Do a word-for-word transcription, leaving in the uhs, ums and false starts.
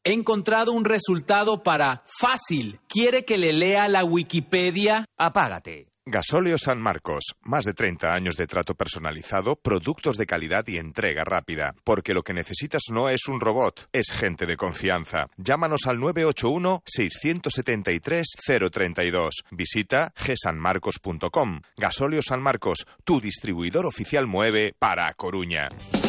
He encontrado un resultado para fácil. ¿Quiere que le lea la Wikipedia? Apágate. Gasóleo San Marcos. Más de treinta años de trato personalizado, productos de calidad y entrega rápida. Porque lo que necesitas no es un robot, es gente de confianza. Llámanos al nueve ocho uno, seis siete tres, cero tres dos. Visita ge san marcos punto com. Gasóleo San Marcos, tu distribuidor oficial Moeve para A Coruña.